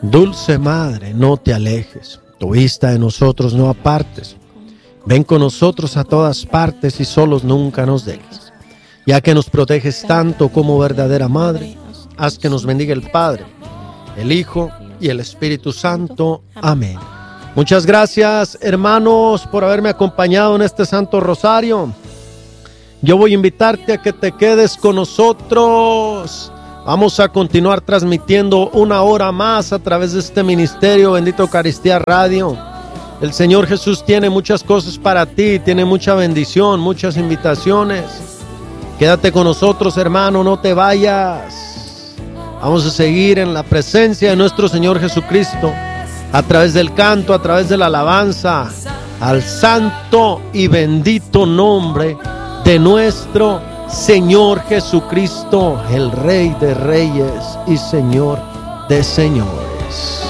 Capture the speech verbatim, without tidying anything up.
Dulce Madre, no te alejes, tu vista de nosotros no apartes. Ven con nosotros a todas partes y solos nunca nos dejes. Ya que nos proteges tanto como verdadera Madre, haz que nos bendiga el Padre, el Hijo y el Espíritu Santo. Amén. Muchas gracias, hermanos, por haberme acompañado en este Santo Rosario. Yo voy a invitarte a que te quedes con nosotros. Vamos a continuar transmitiendo una hora más a través de este ministerio Bendita Eucaristía Radio. El Señor Jesús tiene muchas cosas para ti, tiene mucha bendición, muchas invitaciones. Quédate con nosotros, hermano, no te vayas. Vamos a seguir en la presencia de nuestro Señor Jesucristo, a través del canto, a través de la alabanza, al santo y bendito nombre de nuestro Señor Jesucristo, el Rey de Reyes y Señor de Señores.